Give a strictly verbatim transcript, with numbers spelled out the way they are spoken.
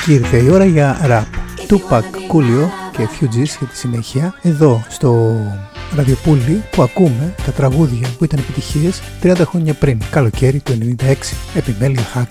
Ήρθε η ώρα για rap. Tupac, Coolio και Fugees για τη συνέχεια. Εδώ στο ραδιοπούλι που ακούμε τα τραγούδια που ήταν επιτυχίες τριάντα χρόνια πριν, καλοκαίρι του ενενήντα έξι. Επιμέλεια Hack.